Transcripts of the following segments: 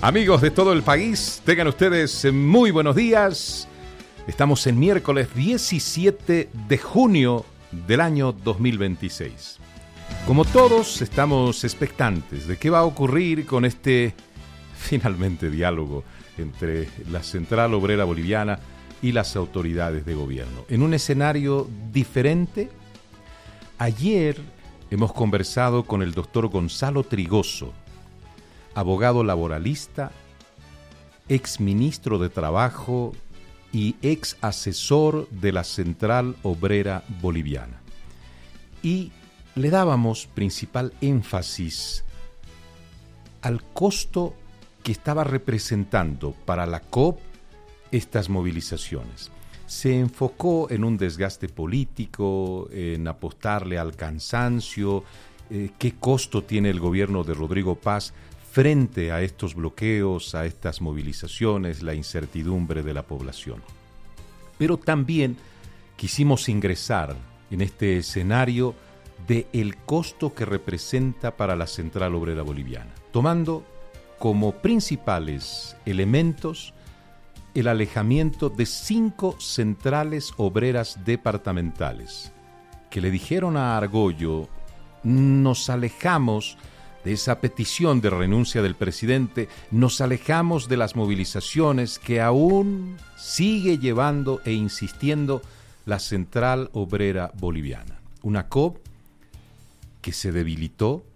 Amigos de todo el país, tengan ustedes muy buenos días. Estamos en miércoles 17 de junio del año 2026. Como todos, estamos expectantes de qué va a ocurrir con este, finalmente, diálogo entre la Central Obrera Boliviana y las autoridades de gobierno. En un escenario diferente, ayer hemos conversado con el doctor Gonzalo Trigoso, abogado laboralista, ex ministro de Trabajo y ex asesor de la Central Obrera Boliviana. Y le dábamos principal énfasis al costo que estaba representando para la COP estas movilizaciones. Se enfocó en un desgaste político, en apostarle al cansancio, qué costo tiene el gobierno de Rodrigo Paz frente a estos bloqueos, a estas movilizaciones, la incertidumbre de la población. Pero también quisimos ingresar en este escenario de el costo que representa para la Central Obrera Boliviana, tomando como principales elementos el alejamiento de 5 centrales obreras departamentales, que le dijeron a Argollo: nos alejamos de esa petición de renuncia del presidente, nos alejamos de las movilizaciones que aún sigue llevando e insistiendo la Central Obrera Boliviana. Una COP que se debilitó,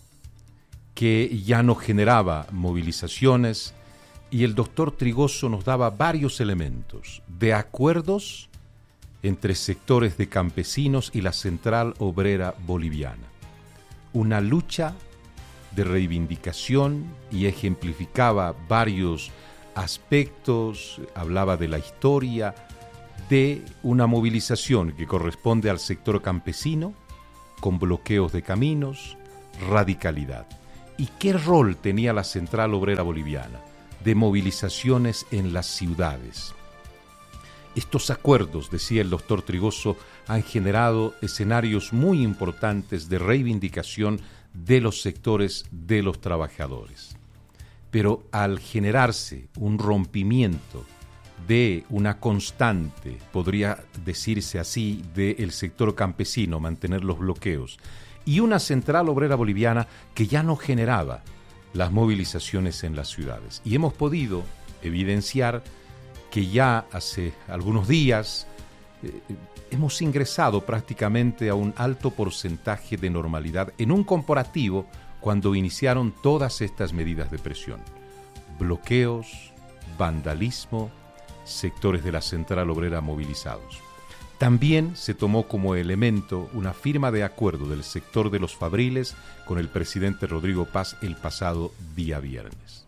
que ya no generaba movilizaciones, y el doctor Trigoso nos daba varios elementos de acuerdos entre sectores de campesinos y la Central Obrera Boliviana. Una lucha de reivindicación y ejemplificaba varios aspectos, hablaba de la historia, de una movilización que corresponde al sector campesino, con bloqueos de caminos, radicalidad. ¿Y qué rol tenía la Central Obrera Boliviana? De movilizaciones en las ciudades. Estos acuerdos, decía el doctor Trigoso, han generado escenarios muy importantes de reivindicación de los sectores de los trabajadores. Pero al generarse un rompimiento de una constante, podría decirse así, del sector campesino, mantener los bloqueos, y una Central Obrera Boliviana que ya no generaba las movilizaciones en las ciudades. Y hemos podido evidenciar que ya hace algunos días hemos ingresado prácticamente a un alto porcentaje de normalidad en un comparativo cuando iniciaron todas estas medidas de presión. Bloqueos, vandalismo, sectores de la Central Obrera movilizados. También se tomó como elemento una firma de acuerdo del sector de los fabriles con el presidente Rodrigo Paz el pasado día viernes.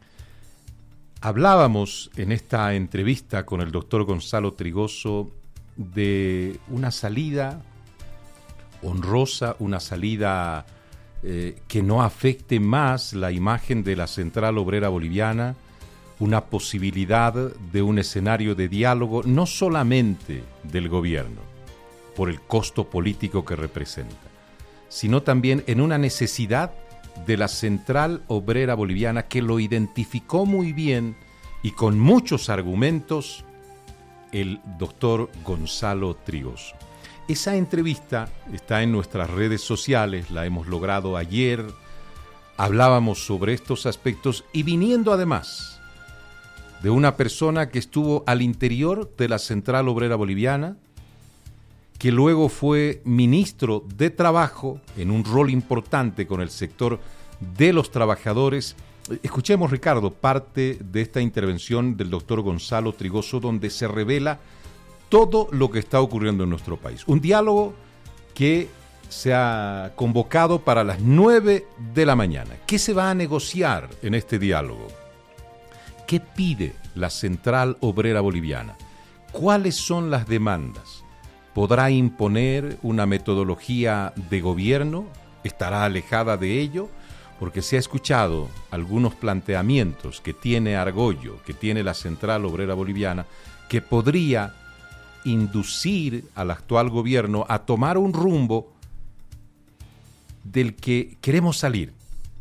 Hablábamos en esta entrevista con el doctor Gonzalo Trigoso de una salida honrosa, una salida que no afecte más la imagen de la Central Obrera Boliviana, una posibilidad de un escenario de diálogo no solamente del gobierno, por el costo político que representa, sino también en una necesidad de la Central Obrera Boliviana que lo identificó muy bien y con muchos argumentos el doctor Gonzalo Trigoso. Esa entrevista está en nuestras redes sociales, la hemos logrado ayer, hablábamos sobre estos aspectos y viniendo además de una persona que estuvo al interior de la Central Obrera Boliviana, que luego fue ministro de Trabajo en un rol importante con el sector de los trabajadores. Escuchemos, Ricardo, parte de esta intervención del doctor Gonzalo Trigoso, donde se revela todo lo que está ocurriendo en nuestro país. Un diálogo que se ha convocado para las 9 de la mañana. ¿Qué se va a negociar en este diálogo? ¿Qué pide la Central Obrera Boliviana? ¿Cuáles son las demandas? ¿Podrá imponer una metodología de gobierno? ¿Estará alejada de ello? Porque se ha escuchado algunos planteamientos que tiene Argollo, que tiene la Central Obrera Boliviana, que podría inducir al actual gobierno a tomar un rumbo del que queremos salir.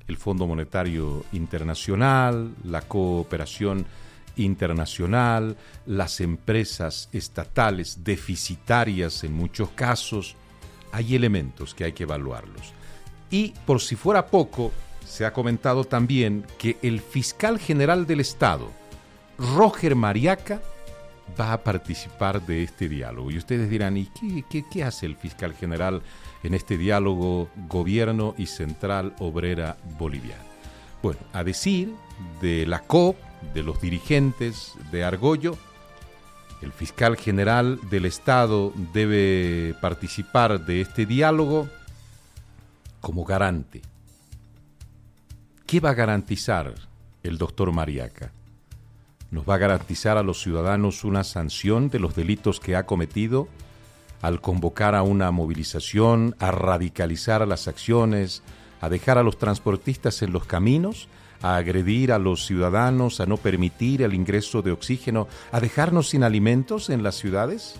el Fondo Monetario Internacional, la cooperación internacional, las empresas estatales deficitarias en muchos casos. Hay elementos que hay que evaluarlos. Y por si fuera poco, se ha comentado también que el fiscal general del Estado, Roger Mariaca, va a participar de este diálogo. Y ustedes dirán, ¿y qué hace el fiscal general en este diálogo gobierno y central obrera boliviana? Bueno, a decir de la COP, de los dirigentes de Argollo, el fiscal general del Estado debe participar de este diálogo como garante. ¿Qué va a garantizar el doctor Mariaca? ¿Nos va a garantizar a los ciudadanos una sanción de los delitos que ha cometido al convocar a una movilización, a radicalizar las acciones, a dejar a los transportistas en los caminos, a agredir a los ciudadanos, a no permitir el ingreso de oxígeno, a dejarnos sin alimentos en las ciudades?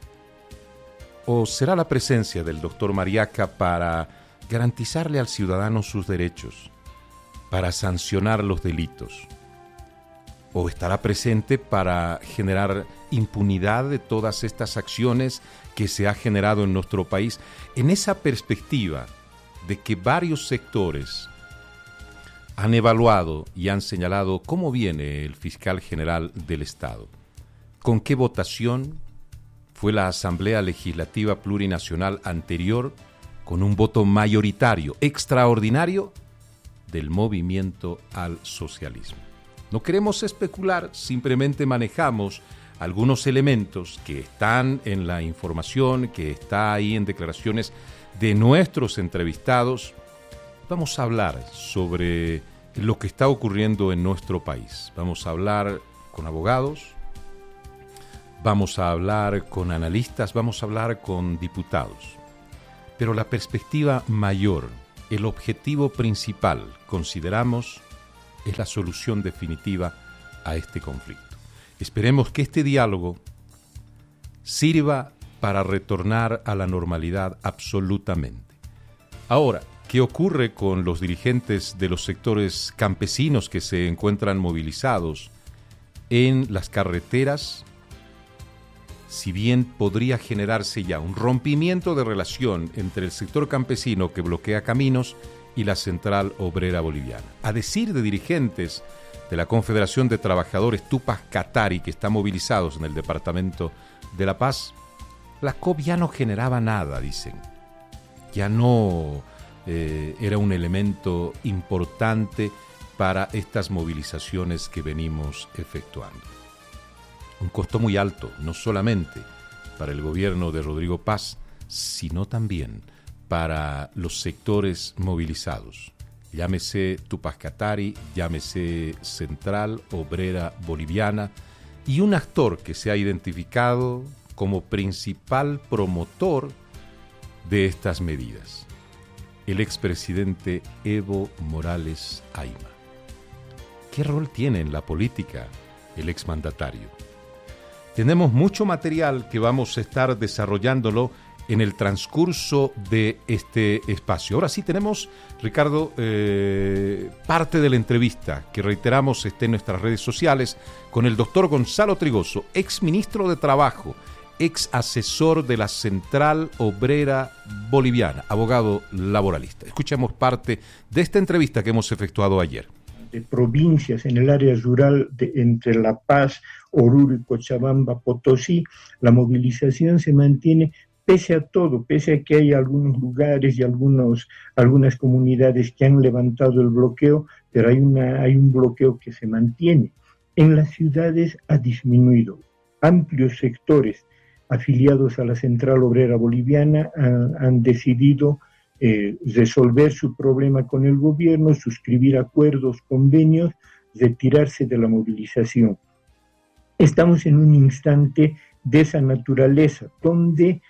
¿O será la presencia del doctor Mariaca para garantizarle al ciudadano sus derechos, para sancionar los delitos? ¿O estará presente para generar impunidad de todas estas acciones que se ha generado en nuestro país? En esa perspectiva de que varios sectores han evaluado y han señalado cómo viene el fiscal general del Estado, con qué votación fue la Asamblea Legislativa Plurinacional anterior, con un voto mayoritario, extraordinario, del movimiento al socialismo. No queremos especular, simplemente manejamos algunos elementos que están en la información, que está ahí en declaraciones de nuestros entrevistados. Vamos a hablar sobre lo que está ocurriendo en nuestro país. Vamos a hablar con abogados, vamos a hablar con analistas, vamos a hablar con diputados. Pero la perspectiva mayor, el objetivo principal, consideramos, es la solución definitiva a este conflicto. Esperemos que este diálogo sirva para retornar a la normalidad absolutamente. Ahora, ¿qué ocurre con los dirigentes de los sectores campesinos que se encuentran movilizados en las carreteras? Si bien podría generarse ya un rompimiento de relación entre el sector campesino que bloquea caminos y la Central Obrera Boliviana. A decir de dirigentes de la Confederación de Trabajadores Tupac Katari, que están movilizados en el departamento de La Paz, la COP ya no generaba nada, dicen. Ya no era un elemento importante para estas movilizaciones que venimos efectuando. Un costo muy alto, no solamente para el gobierno de Rodrigo Paz, sino también para los sectores movilizados. Llámese Tupac Katari, llámese Central Obrera Boliviana, y un actor que se ha identificado como principal promotor de estas medidas, el expresidente Evo Morales Ayma. ¿Qué rol tiene en la política el exmandatario? Tenemos mucho material que vamos a estar desarrollándolo en el transcurso de este espacio. Ahora sí tenemos, Ricardo, parte de la entrevista que reiteramos está en nuestras redes sociales con el doctor Gonzalo Trigoso, ex ministro de Trabajo, ex asesor de la Central Obrera Boliviana, abogado laboralista. Escuchemos parte de esta entrevista que hemos efectuado ayer. De provincias en el área rural entre La Paz, Oruro y Cochabamba, Potosí, la movilización se mantiene pese a todo, pese a que hay algunos lugares y algunas comunidades que han levantado el bloqueo, pero hay un bloqueo que se mantiene. En las ciudades ha disminuido. Amplios sectores afiliados a la Central Obrera Boliviana han decidido resolver su problema con el gobierno, suscribir acuerdos, convenios, retirarse de la movilización. Estamos en un instante de esa naturaleza, donde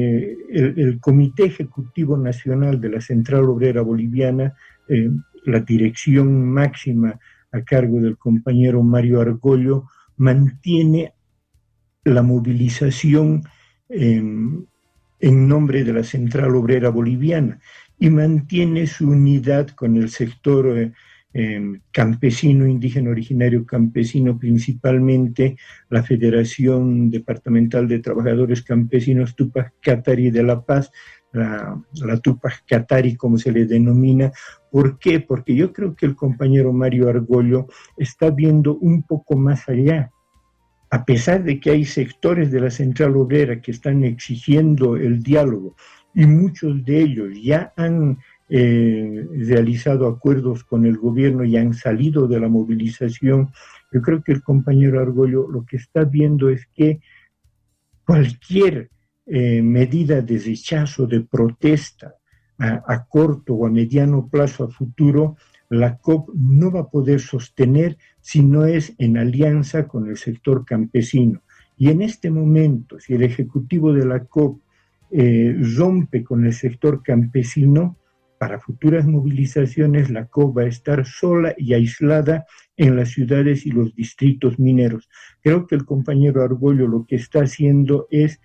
el Comité Ejecutivo Nacional de la Central Obrera Boliviana, la dirección máxima a cargo del compañero Mario Argollo, mantiene la movilización en nombre de la Central Obrera Boliviana. y mantiene su unidad con el sector campesino, indígena originario campesino, principalmente la Federación Departamental de Trabajadores Campesinos Tupac Katari de La Paz, la Tupac Katari como se le denomina. ¿Por qué? Porque yo creo que el compañero Mario Argollo está viendo un poco más allá. A pesar de que hay sectores de la Central Obrera que están exigiendo el diálogo y muchos de ellos ya han realizado acuerdos con el gobierno y han salido de la movilización, yo creo que el compañero Argollo lo que está viendo es que cualquier medida de rechazo, de protesta a corto o a mediano plazo, a futuro, la COP no va a poder sostener si no es en alianza con el sector campesino. Y en este momento, si el ejecutivo de la COP rompe con el sector campesino, para futuras movilizaciones la COP va a estar sola y aislada en las ciudades y los distritos mineros. Creo que el compañero Argollo lo que está haciendo es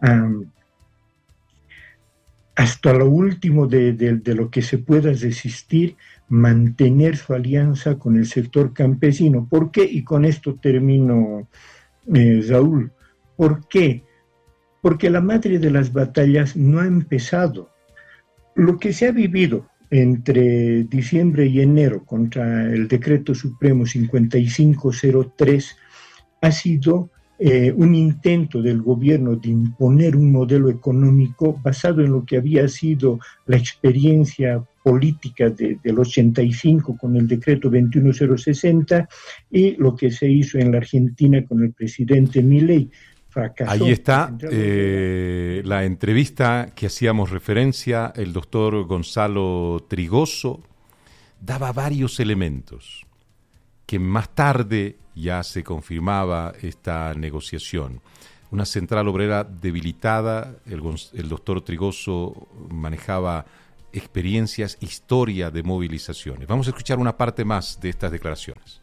hasta lo último de lo que se pueda resistir, mantener su alianza con el sector campesino. ¿Por qué? Y con esto termino, Raúl. ¿Por qué? Porque la madre de las batallas no ha empezado. Lo que se ha vivido entre diciembre y enero contra el Decreto Supremo 5503 ha sido un intento del gobierno de imponer un modelo económico basado en lo que había sido la experiencia política del 85 con el decreto 21060 y lo que se hizo en la Argentina con el presidente Milei. Fracasó. Ahí está la entrevista que hacíamos referencia, el doctor Gonzalo Trigoso daba varios elementos que más tarde ya se confirmaba esta negociación. Una central obrera debilitada, el doctor Trigoso manejaba experiencias, historia de movilizaciones. Vamos a escuchar una parte más de estas declaraciones.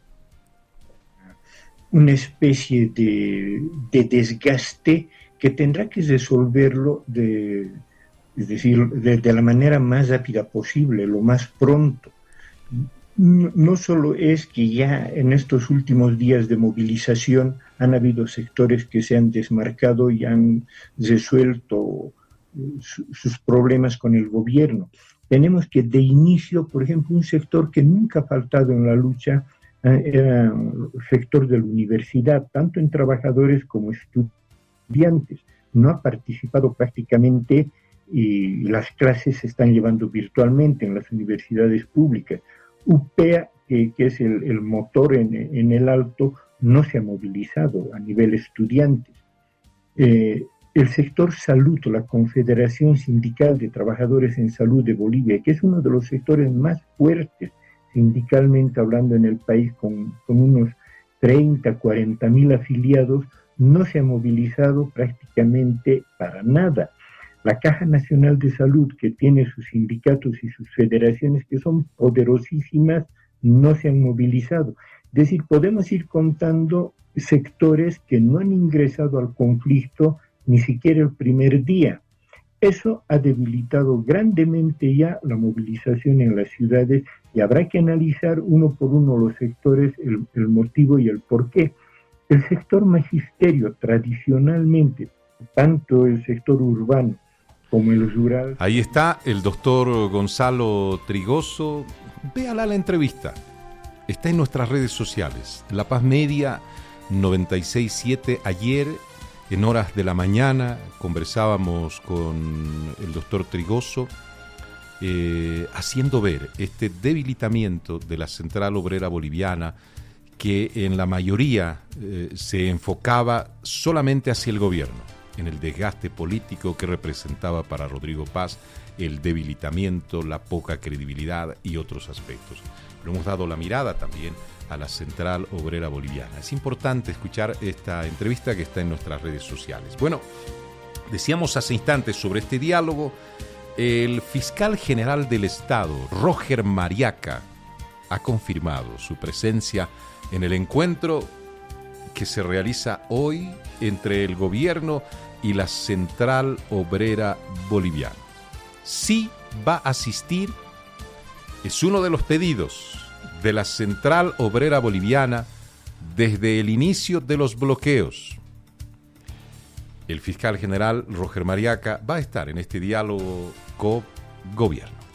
Una especie de desgaste que tendrá que resolverlo de la manera más rápida posible, lo más pronto. No solo es que ya en estos últimos días de movilización han habido sectores que se han desmarcado y han resuelto sus problemas con el gobierno. Tenemos que de inicio, por ejemplo, un sector que nunca ha faltado en la lucha era el sector de la universidad, tanto en trabajadores como estudiantes. No ha participado prácticamente y las clases se están llevando virtualmente en las universidades públicas. UPEA, que es el motor en el Alto, no se ha movilizado a nivel estudiantes. El sector salud, la Confederación Sindical de Trabajadores en Salud de Bolivia, que es uno de los sectores más fuertes sindicalmente hablando en el país, con unos 30, 40 mil afiliados, no se ha movilizado prácticamente para nada. La Caja Nacional de Salud, que tiene sus sindicatos y sus federaciones que son poderosísimas, no se han movilizado. Es decir, podemos ir contando sectores que no han ingresado al conflicto ni siquiera el primer día. Eso ha debilitado grandemente ya la movilización en las ciudades y habrá que analizar uno por uno los sectores, el motivo y el porqué. El sector magisterio, tradicionalmente, tanto el sector urbano como el rural. Ahí está el doctor Gonzalo Trigoso. Véala la entrevista. Está en nuestras redes sociales. La Paz Media 96.7. Ayer, en horas de la mañana, conversábamos con el doctor Trigoso, haciendo ver este debilitamiento de la Central Obrera Boliviana, que en la mayoría se enfocaba solamente hacia el gobierno, en el desgaste político que representaba para Rodrigo Paz, el debilitamiento, la poca credibilidad y otros aspectos. Pero hemos dado la mirada también a la Central Obrera Boliviana. Es importante escuchar esta entrevista que está en nuestras redes sociales. Bueno, decíamos hace instantes sobre este diálogo. El fiscal general del Estado, Roger Mariaca, ha confirmado su presencia en el encuentro que se realiza hoy entre el gobierno y la Central Obrera Boliviana. Sí va a asistir. Es uno de los pedidos de la Central Obrera Boliviana desde el inicio de los bloqueos. El fiscal general Roger Mariaca va a estar en este diálogo con gobierno.